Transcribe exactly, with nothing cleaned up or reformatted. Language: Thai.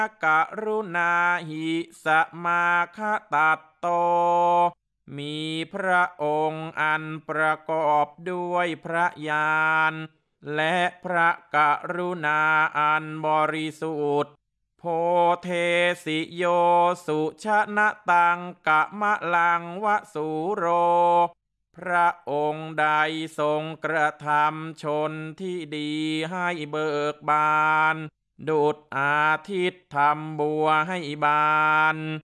กรุณาหิสมาคตัตโตมีพระองค์อันประกอบด้วยพระญาณและพระกรุณาอันบริสุทธิ์โพเทสิโยสุชนะตังกะมะลังวสุโรพระองค์ใดทรงกระทำชนที่ดีให้เบิกบานดุจอาทิตย์ทำบัวให้บาน